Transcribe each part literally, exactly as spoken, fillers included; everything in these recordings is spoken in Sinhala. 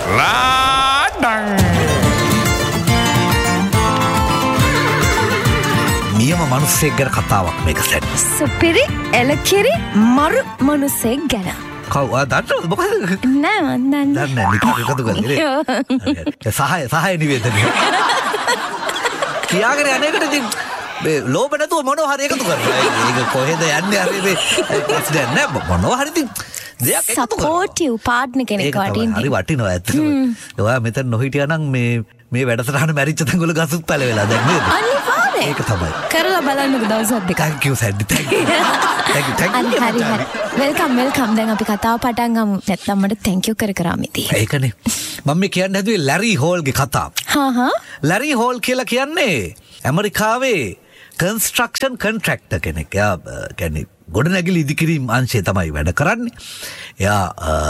ලාඩං නියම මිනිස්සෙක් ගැන කතාවක් මේක සෙට්. සුපිරි එලකිරි මරු මිනිස්සෙක් ගැන. කවුද දන්නවද මොකද? නෑ මන් දන්නේ. දන්නේ නැහැ නිකන් එකතු කරන්නේ. සහාය සහාය නිවේදනය. කියාගෙන අනේකට ඉතින් මේ ලෝභ නැතුව මොනවා හරි එකතු කරනවා. ඒක කොහෙද යන්නේ හරි මේ ප්‍රශ්නයක් නෑ මොනවා හරි ඉතින් දෙයක් එකතු කරනවා. සපෝටිව් පාර්ට්නර් කෙනෙක් වටින්නේ. හරි වටිනවා ඇත්තටම. ඔයා මෙතන නොහිටියා නම් මේ මේ වැඩසටහන මැරිච්ච තැන් වල ගසුත් පැල වෙලා දැන් නේද? අනිවාර්යෙන්. ඒක තමයි. කරලා බලන්නකෝ දවසක් දෙකක්. thank you Sandy thank you. thank you thank you. හරි හරි. Welcome welcome. දැන් අපි කතාව පටන් ගමු. නැත්නම් මට thank you කර කර අමිතී. ඒකනේ. මම මේ කියන්න හැදුවේ ලැරි හෝල්ගේ කතාව. හා හා. ලැරි හෝල් කියලා කියන්නේ ඇමරිකාවේ කන්ස්ට්‍රක්ෂන් කොන්ට්‍රැක්ටර් කෙනෙක්. එයා කියන්නේ ගොඩනැගිලි ඉදිකිරීම් අංශයේ තමයි වැඩ කරන්නේ. එයා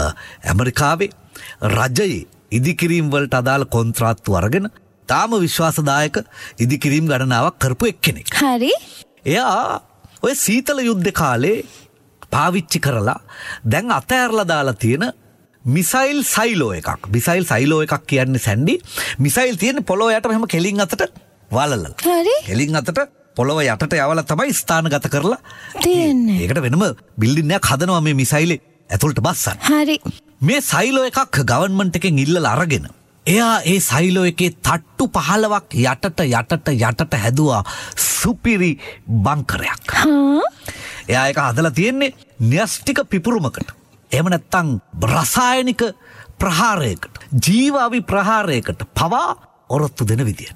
ඇමරිකාවේ රජයේ ඉදිකිරීම් වලට අදාළ කොන්ත්‍රාත්තු අරගෙන තාම විශ්වාසදායක ඉදිකිරීම් ගණනාවක් කරපු එක්කෙනෙක්. හරි. එයා ඔය සීතල යුද්ධ කාලේ පාවිච්චි කරලා දැන් අතෑරලා දාලා තියෙන මිසයිල් සයිලෝ එකක්. මිසයිල් සයිලෝ එකක් කියන්නේ සැන්ඩි මිසයිල් තියෙන්නේ පොළොව යට මෙහෙම කෙලින් අතට වලලලා. හරි. කෙලින් අතට පොළොව යටට යවලා තමයි ස්ථානගත කරලා තියෙන්නේ. ඒකට වෙනම බිල්ඩින් එකක් හදනවා මේ මිසයිලේ ඇතුළට බස්සන්න. හරි. මේ සයිලෝ එකක් ගවර්න්මන්ට් එකෙන් ඉල්ලලා අරගෙන එයා ඒ සයිලෝ එකේ තට්ටු පහළවක් යටට යටට යටට හැදුවා සුපිරි බංකරයක්. හා. එයා ඒක හදලා තියෙන්නේ න්‍යෂ්ටික පිපුරුමකට. එහෙම නැත්නම් රසායනික ප්‍රහාරයකට, ජීවාවි ප්‍රහාරයකට පවා ඔරොත්තු දෙන විදියට.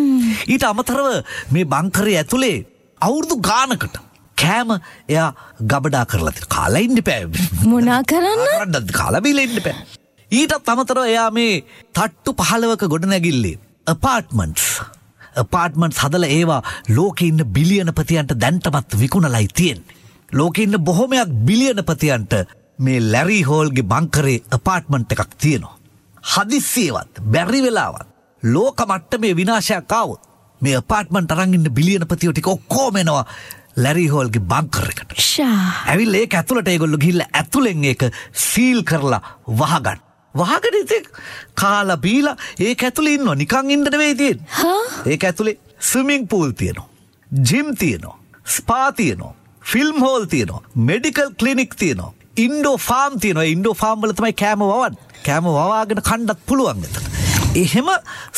ඊට අමතරව මේ බංකරය ඇතුලේ අවුරුදු ගානකට කෑම එයා ගබඩා කරලා තියෙනවා. කාලා ඉන්න බෑ. මොනා කරන්න? කරන්නත් කාලා බීලා ඉන්න බෑ. ඊටත් අමතරව එයා මේ තට්ටු පහළවක ගොඩනැගිල්ලේ ඇපාර්ට්මන්ට්ස් ඇපාර්ට්මන්ට්ස් හදලා ඒවා ලෝකේ ඉන්න බිලියනපතියන්ට දැන්ටමත් විකුණලයි තියෙන්නේ. ලෝකේ ඉන්න බොහොමයක් බිලියනපතියන්ට මේ ලැරි හෝල්ගේ බංකරේ ඇපාර්ට්මන්ට් එකක් තියෙනවා. හදිස්සියවත් බැරි වෙලාවත් ලෝක මට්ටමේ විනාශයක් ආවොත් මේ ඇපාර්ට්මන්ට් අරන් ඉන්න බිලියනපතියෝ ටික ඔක්කොම එනවා ලැරි හෝල්ගේ බංකර් එකට. ෂා. ඇවිල්ලා ඒක ඇතුළට ඒගොල්ලෝ ගිහිල්ලා ඇතුලෙන් ඒක සීල් කරලා වහගන්න. වහගෙන ඉතින් කාලා බීලා ඒක ඇතුලේ ඉන්නවා. නිකන් ඉන්න නෙවෙයි තියෙන්නේ. හා. ඒක ඇතුලේ ස්විමින් පූල් තියෙනවා. ජිම් තියෙනවා. ස්පා තියෙනවා. ෆිල්ම් හෝල් තියෙනවා. මෙඩිකල් ක්ලිනික් තියෙනවා. ඉන්ඩෝ ෆාම් තියෙනවා. ඉන්ඩෝ ෆාම් වල තමයි කෑම වවන්නේ. කෑම වවාගෙන කන්නත් පුළුවන් එතන. එහෙම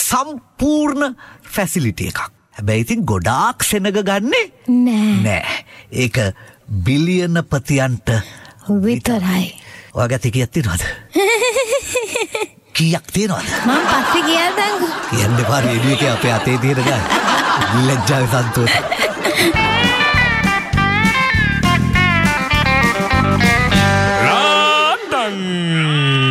සම්පූර්ණ ෆැසිලිටි එකක්. හැබැයි ඉතින් ගොඩාක් සෙනග ගන්නේ නෑ. නෑ. ඒක බිලියනපතියන්ට විතරයි. ඔයාගේ අතේ කීයක් තියෙනවද? කීයක් තියෙනවද? මම පස්සේ කියන්නම්. කියන්න එපා රේඩියෝ එකේ අපේ අතේ තියෙන ගාන. ලැජ්ජාවේ සන්තෝෂ.